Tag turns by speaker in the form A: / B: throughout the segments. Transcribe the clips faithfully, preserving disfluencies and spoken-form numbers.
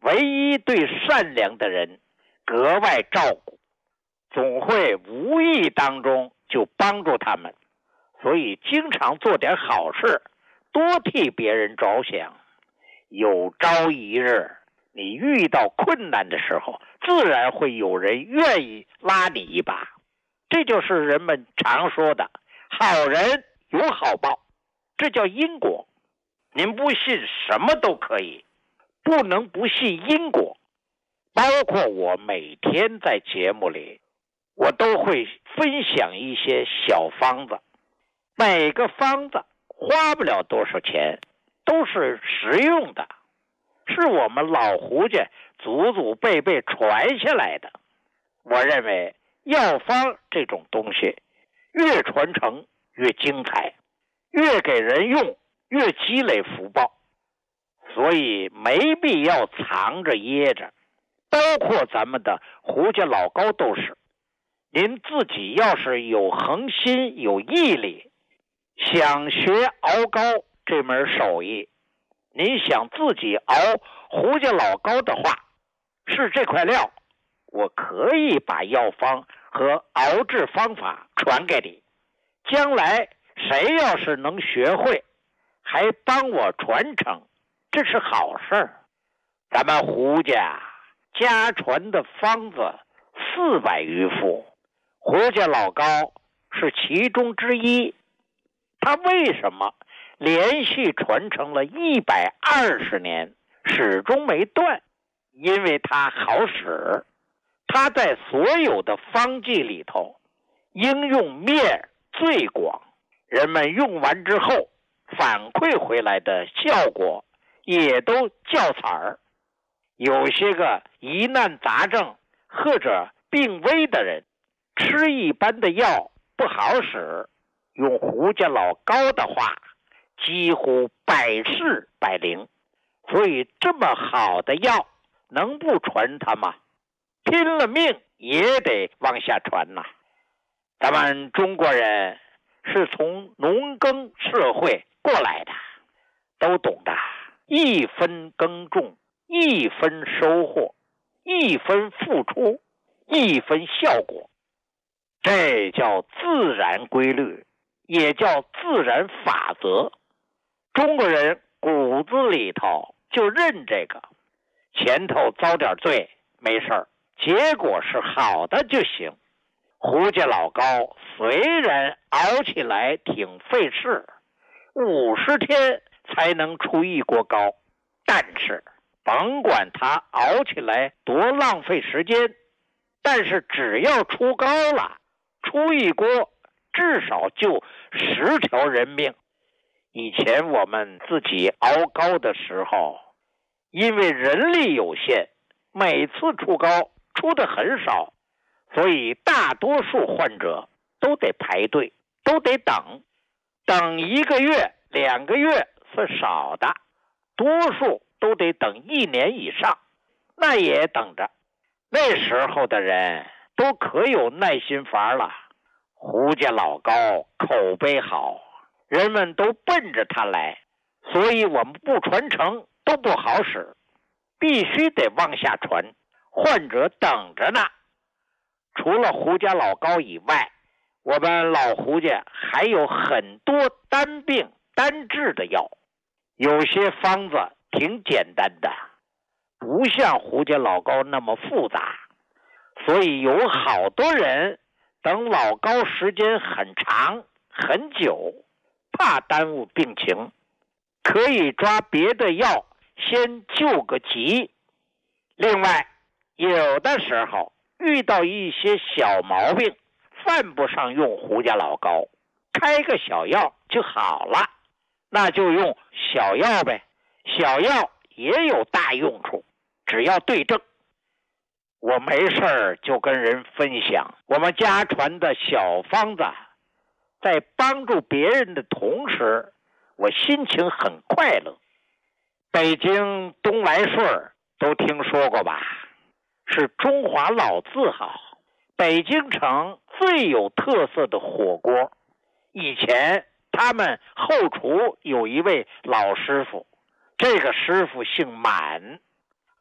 A: 唯一对善良的人格外照顾，总会无意当中就帮助他们，所以经常做点好事，多替别人着想。有朝一日你遇到困难的时候，自然会有人愿意拉你一把。这就是人们常说的好人有好报，这叫因果。您不信什么都可以，不能不信因果。包括我每天在节目里，我都会分享一些小方子，每个方子花不了多少钱，都是实用的，是我们老胡家祖祖辈辈传下来的。我认为药方这种东西越传承越精彩，越给人用越积累福报，所以没必要藏着掖着。包括咱们的胡家老高都是，您自己要是有恒心有毅力，想学熬膏这门手艺，您想自己熬胡家老高的话，是这块料，我可以把药方和熬制方法传给你。将来谁要是能学会，还帮我传承，这是好事儿。咱们胡家家传的方子四百余副，胡家老高是其中之一。他为什么连续传承了一百二十年，始终没断？因为它好使，它在所有的方剂里头应用面最广，人们用完之后反馈回来的效果也都较彩儿。有些个疑难杂症或者病危的人，吃一般的药不好使，用胡家老高的话，几乎百试百灵。所以这么好的药能不传它吗？拼了命也得往下传呐、啊。咱们中国人是从农耕社会过来的，都懂得一分耕种一分收获，一分付出一分效果，这叫自然规律，也叫自然法则。中国人骨子里头就认这个，前头遭点罪没事儿，结果是好的就行。胡家老高虽然熬起来挺费事，五十天才能出一锅糕，但是甭管它熬起来多浪费时间，但是只要出糕了，出一锅至少就十条人命。以前我们自己熬糕的时候，因为人力有限，每次出糕出的很少，所以大多数患者都得排队，都得等，等一个月两个月是少的，多数都得等一年以上，那也等着。那时候的人都可有耐心法了。胡家老高口碑好，人们都奔着他来，所以我们不传承都不好使，必须得往下传，患者等着呢。除了胡家老高以外，我们老胡家还有很多单病单治的药，有些方子挺简单的，不像胡家老高那么复杂，所以有好多人等老高时间很长很久，怕耽误病情，可以抓别的药先救个急。另外有的时候遇到一些小毛病，犯不上用胡家老高，开个小药就好了，那就用小药呗。小药也有大用处，只要对症。我没事儿就跟人分享我们家传的小方子，在帮助别人的同时，我心情很快乐。北京东来顺都听说过吧？是中华老字号，北京城最有特色的火锅。以前他们后厨有一位老师傅，这个师傅姓满，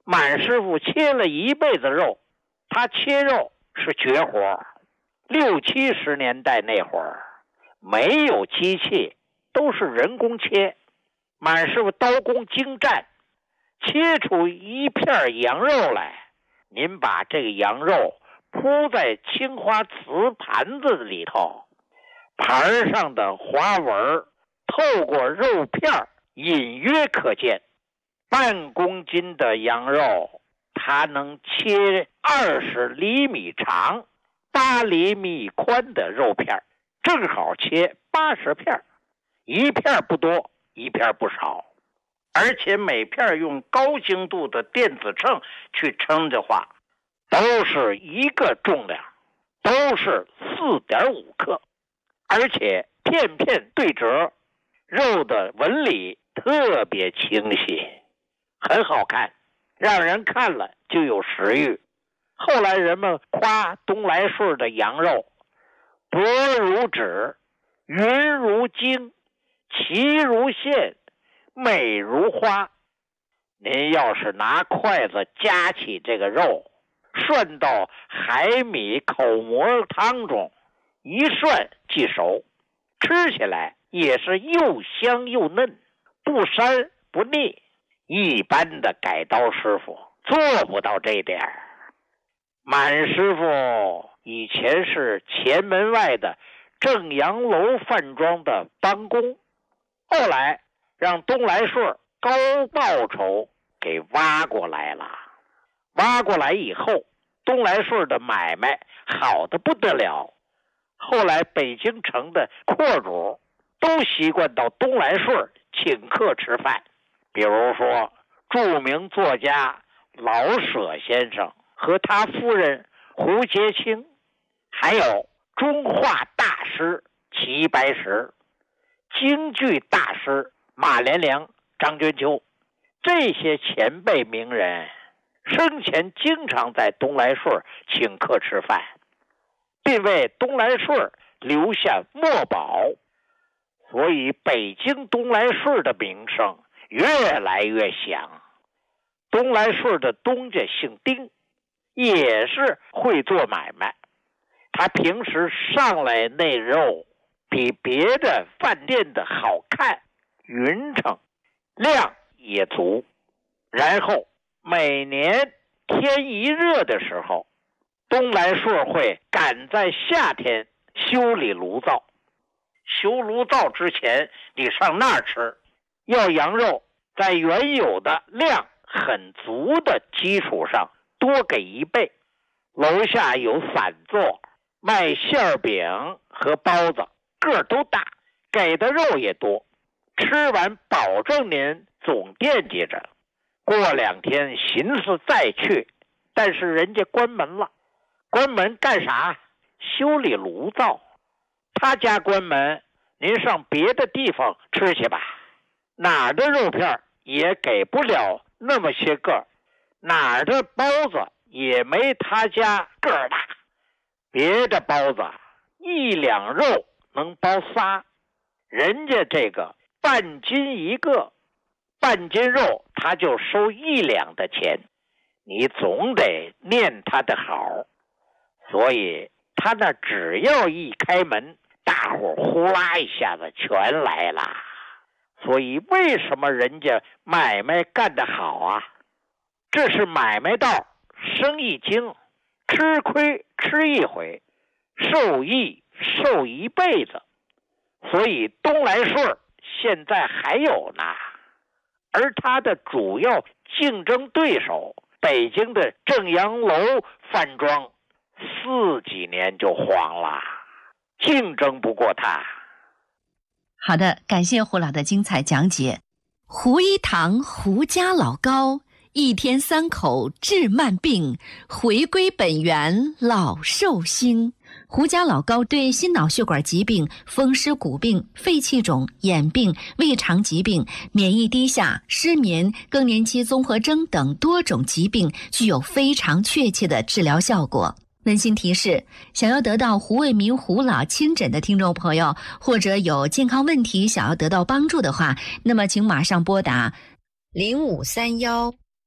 A: 满师傅切了一辈子肉，他切肉是绝活。六七十年代那会儿，没有机器，都是人工切。满师傅刀工精湛，切出一片羊肉来，您把这个羊肉铺在青花瓷盘子里头，盘上的花纹透过肉片隐约可见。半公斤的羊肉，它能切二十厘米长、八厘米宽的肉片，正好切八十片，一片不多，一片不少。而且每片用高精度的电子秤去称的话，都是一个重量，都是 四点五克，而且片片对折，肉的纹理特别清晰，很好看，让人看了就有食欲。后来人们夸东来顺的羊肉薄如纸，匀如精，齐如线，美如花。您要是拿筷子夹起这个肉，涮到海米口蘑汤中，一涮即熟，吃起来也是又香又嫩，不膻不腻。一般的改刀师傅做不到这点儿。满师傅以前是前门外的正阳楼饭庄的帮工，后来让东来顺高报酬给挖过来了。挖过来以后，东来顺的买卖好得不得了。后来北京城的阔主都习惯到东来顺请客吃饭，比如说著名作家老舍先生和他夫人胡洁清，还有中画大师齐白石，京剧大师马连良、张君秋，这些前辈名人生前经常在东来顺请客吃饭，并为东来顺留下墨宝，所以北京东来顺的名声越来越响。东来顺的东家姓丁，也是会做买卖，他平时上来那肉比别的饭店的好看匀称，量也足。然后每年天一热的时候，东来顺会赶在夏天修理炉灶。修炉灶之前你上那儿吃，要羊肉在原有的量很足的基础上多给一倍。楼下有散座卖馅饼和包子，个儿都大，给的肉也多，吃完保证您总惦记着，过两天寻思再去，但是人家关门了。关门干啥？修理炉灶。他家关门，您上别的地方吃去吧。哪儿的肉片也给不了那么些个，哪儿的包子也没他家个儿大。别的包子一两肉能包仨，人家这个半斤一个，半斤肉他就收一两的钱，你总得念他的好。所以他那只要一开门，大伙呼啦一下子全来了。所以为什么人家买卖干得好啊？这是买卖道，生意经，吃亏吃一回，受益受一辈子。所以东来顺现在还有呢，而他的主要竞争对手北京的正阳楼饭庄四几年就黄了，竞争不过他。
B: 好的，感谢胡老的精彩讲解。胡一堂胡家老高，一天三口治慢病，回归本源老寿星。胡家老高对心脑血管疾病、风湿骨病、肺气肿、眼病、胃肠疾病、免疫低下、失眠、更年期综合征等多种疾病具有非常确切的治疗效果。温馨提示，想要得到胡卫民胡老亲诊的听众朋友，或者有健康问题想要得到帮助的话，那么请马上拨打零五三幺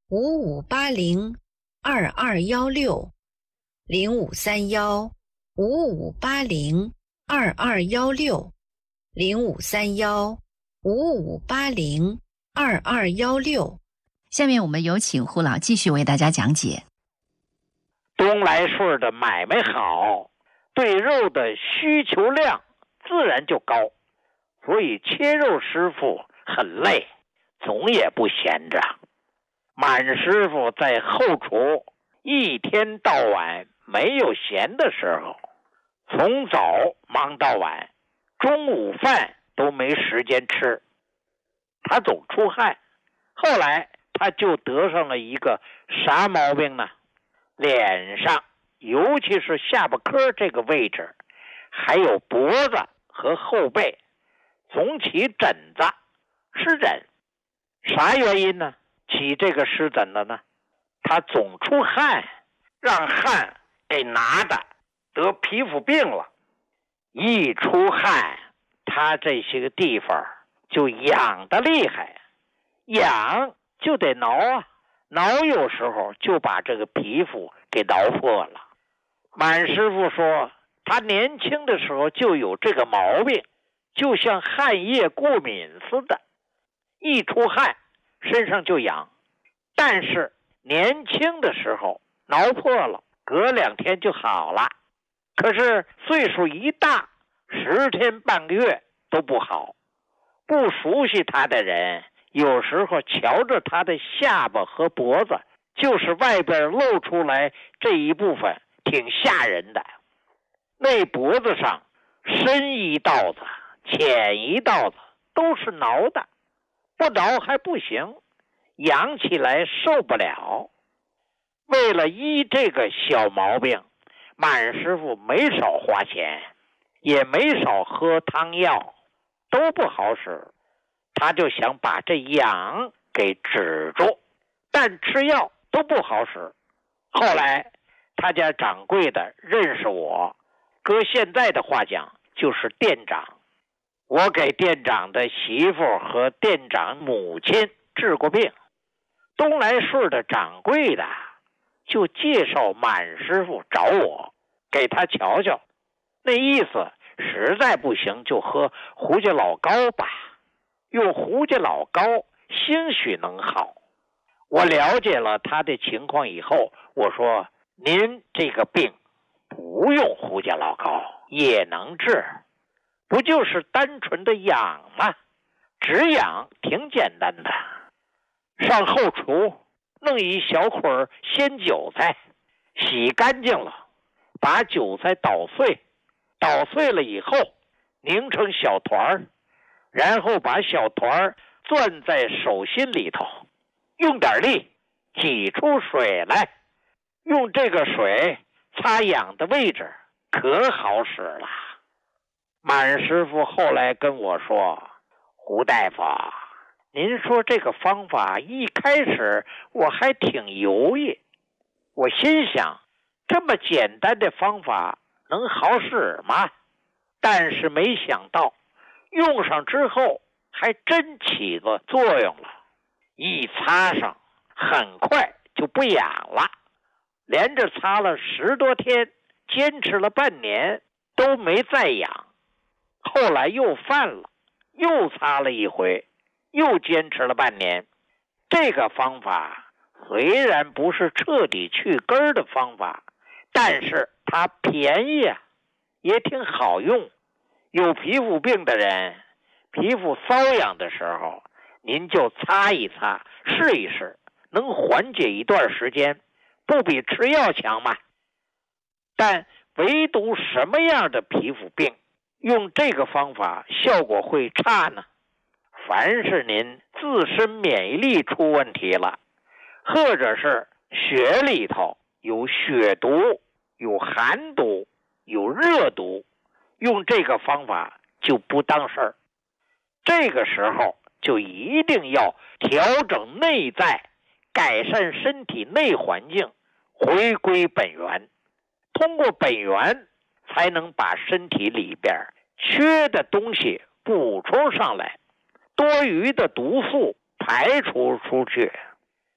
C: 五五八零二二幺六，零五三幺五五八零二二幺六，零五三幺五五八零二二幺六。
B: 下面我们有请胡老继续为大家讲解。
A: 东来顺的买卖好，对肉的需求量自然就高，所以切肉师傅很累，总也不闲着。满师傅在后厨一天到晚没有闲的时候，从早忙到晚，中午饭都没时间吃，他总出汗。后来他就得上了一个啥毛病呢？脸上，尤其是下巴颏这个位置，还有脖子和后背，总起疹子、湿疹。啥原因呢？起这个湿疹的呢？他总出汗，让汗给拿的，得皮肤病了。一出汗，他这些个地方就痒得厉害，痒就得挠啊，挠有时候就把这个皮肤给挠破了。满师傅说，他年轻的时候就有这个毛病，就像汗液过敏似的，一出汗身上就痒，但是年轻的时候挠破了，隔两天就好了。可是岁数一大，十天半个月都不好。不熟悉他的人，有时候瞧着他的下巴和脖子，就是外边露出来这一部分挺吓人的。那脖子上深一道子，浅一道子，都是挠的，不挠还不行，痒起来受不了。为了医这个小毛病，满师傅没少花钱，也没少喝汤药，都不好使。他就想把这痒给止住，但吃药都不好使。后来他家掌柜的认识我，搁现在的话讲就是店长。我给店长的媳妇和店长母亲治过病，东来顺的掌柜的就介绍满师傅找我，给他瞧瞧，那意思实在不行就喝胡家老膏吧，用胡家老膏兴许能好。我了解了他的情况以后，我说您这个病不用胡家老膏也能治，不就是单纯的痒吗？止痒挺简单的，上后厨弄一小捆鲜韭菜，洗干净了，把韭菜捣碎，捣碎了以后拧成小团，然后把小团攥在手心里头，用点力挤出水来，用这个水擦痒的位置，可好使了。满师傅后来跟我说，胡大夫，您说这个方法一开始我还挺犹豫，我心想这么简单的方法能好使吗？但是没想到用上之后还真起了作用了，一擦上很快就不痒了，连着擦了十多天，坚持了半年都没再痒。后来又犯了，又擦了一回，又坚持了半年。这个方法虽然不是彻底去根的方法，但是它便宜啊，也挺好用。有皮肤病的人，皮肤瘙痒的时候，您就擦一擦，试一试，能缓解一段时间，不比吃药强吗？但唯独什么样的皮肤病用这个方法效果会差呢？凡是您自身免疫力出问题了，或者是血里头有血毒、有寒毒、有热毒，用这个方法就不当事儿。这个时候就一定要调整内在，改善身体内环境，回归本源。通过本源才能把身体里边缺的东西补充上来，多余的毒素排除出去。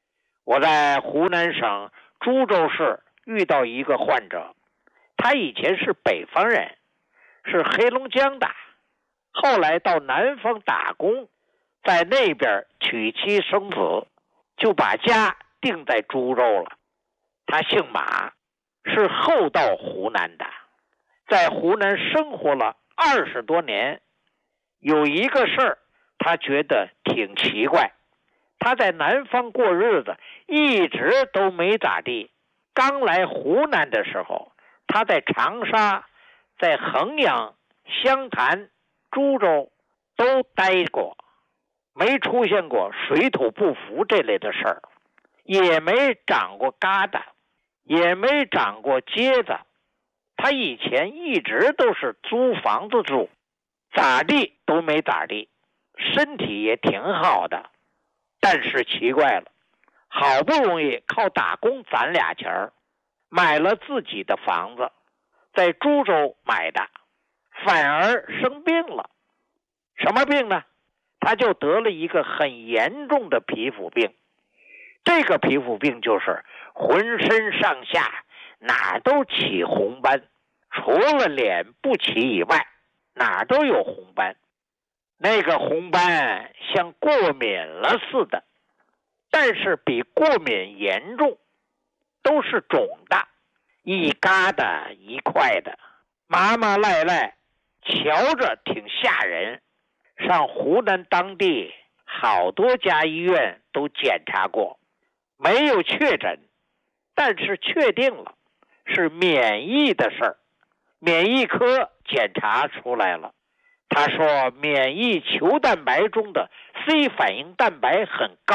A: 我在湖南省株洲市遇到一个患者，他以前是北方人，是黑龙江的，后来到南方打工，在那边娶妻生子，就把家定在株洲了。他姓马，是后到湖南的，在湖南生活了二十多年。有一个事儿他觉得挺奇怪，他在南方过日子一直都没咋地，刚来湖南的时候，他在长沙、在衡阳、湘潭、株洲都待过，没出现过水土不服这类的事儿，也没长过疙瘩，也没长过疖子。他以前一直都是租房子住，咋地都没咋地，身体也挺好的。但是奇怪了，好不容易靠打工攒俩钱儿，买了自己的房子，在株洲买的，反而生病了。什么病呢？他就得了一个很严重的皮肤病。这个皮肤病就是浑身上下哪都起红斑，除了脸不起以外，哪都有红斑。那个红斑像过敏了似的，但是比过敏严重，都是肿的，一疙瘩一块的，麻麻赖赖，瞧着挺吓人。上湖南当地好多家医院都检查过，没有确诊，但是确定了是免疫的事儿。免疫科检查出来了，他说免疫球蛋白中的 C 反应蛋白很高，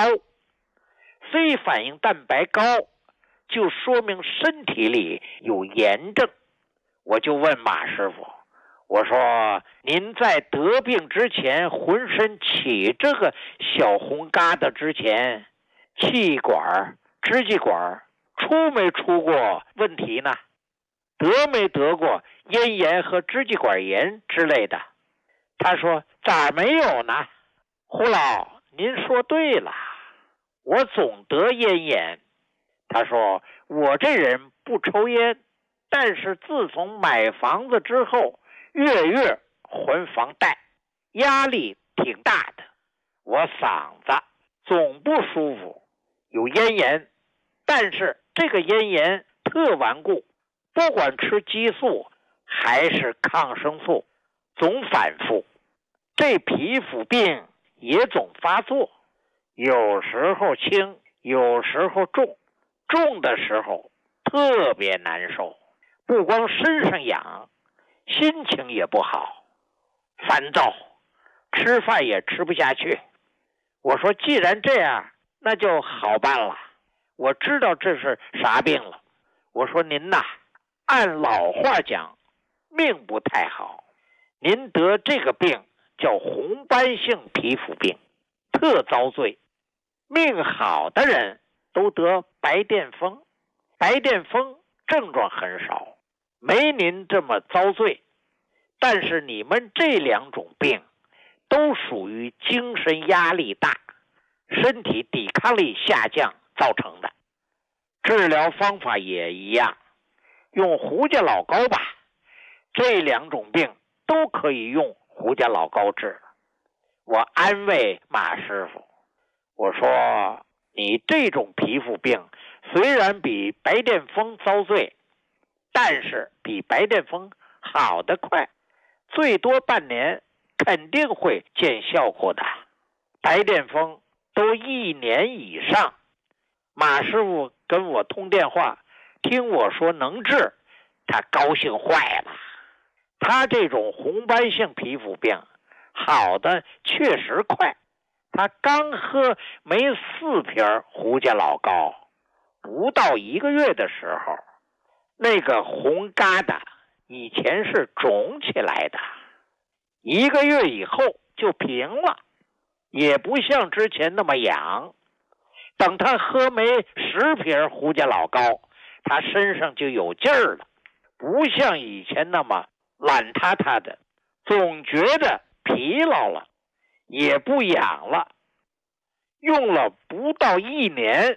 A: C 反应蛋白高就说明身体里有炎症。我就问马师傅，我说您在得病之前，浑身起这个小红疙瘩之前，气管、支气管出没出过问题呢？得没得过咽炎和支气管炎之类的？他说咋没有呢？胡老，您说对了，我总得咽炎。他说我这人不抽烟，但是自从买房子之后，月月还房贷，压力挺大的，我嗓子总不舒服，有咽炎，但是这个咽炎特顽固，不管吃激素还是抗生素，总反复，这皮肤病也总发作，有时候轻，有时候重，重的时候特别难受，不光身上痒，心情也不好，烦躁，吃饭也吃不下去。我说既然这样，那就好办了，我知道这是啥病了。我说您呐，按老话讲，命不太好，您得这个病叫红斑性皮肤病，特遭罪。命好的人都得白癜风，白癜风症状很少，没您这么遭罪。但是你们这两种病都属于精神压力大，身体抵抗力下降造成的。治疗方法也一样，用胡家老膏吧，这两种病都可以用胡家老膏治。我安慰马师傅，我说你这种皮肤病虽然比白癜风遭罪，但是比白癜风好得快，最多半年肯定会见效果的。白癜风都一年以上。马师傅跟我通电话，听我说能治，他高兴坏了。他这种红斑性皮肤病好的确实快，他刚喝没四瓶胡家老膏，不到一个月的时候，那个红疙瘩以前是肿起来的，一个月以后就平了，也不像之前那么痒。等他喝没十瓶胡家老膏，他身上就有劲儿了，不像以前那么懒塌塌的，总觉得疲劳了，也不痒了。用了不到一年，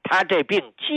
A: 他这病基